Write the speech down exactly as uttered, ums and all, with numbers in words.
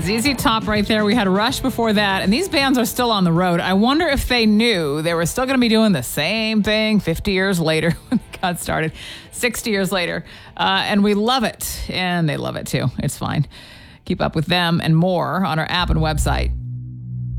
Z Z Top right there. We had Rush before that. And these bands are still on the road. I wonder if they knew they were still going to be doing the same thing fifty years later when they got started, sixty years later. Uh, and we love it. And they love it too. It's fine. Keep up with them and more on our app and website.